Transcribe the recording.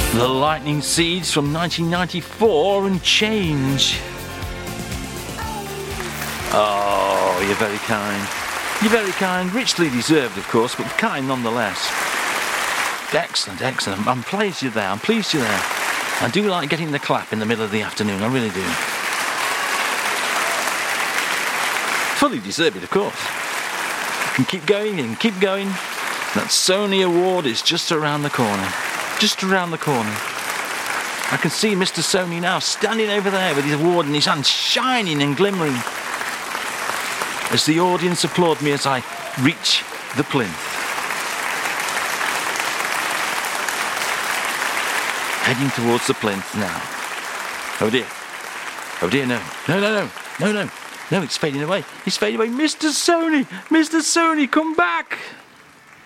The Lightning Seeds from 1994 and Change. Oh, you're very kind. You're very kind. Richly deserved, of course, but kind nonetheless. Excellent, excellent. I'm pleased you're there. I do like getting the clap in the middle of the afternoon. I really do. Fully deserved, of course. You can keep going and keep going. That Sony Award is just around the corner. Just around the corner. I can see Mr. Sony now standing over there with his award in his hand, shining and glimmering, as the audience applaud me as I reach the plinth. Heading towards the plinth now. Oh dear. Oh dear, no. No, it's fading away. It's fading away. Mr. Sony, come back.